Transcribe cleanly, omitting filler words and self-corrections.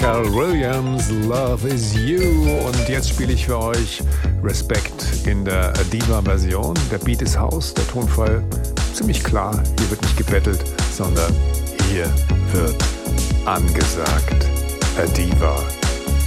Pharrell Williams, Love Is You. Und jetzt spiele ich für euch Respect in der Adiva-Version. Der Beat ist House, der Tonfall ziemlich klar. Hier wird nicht gebettelt, sondern hier wird angesagt. Adiva.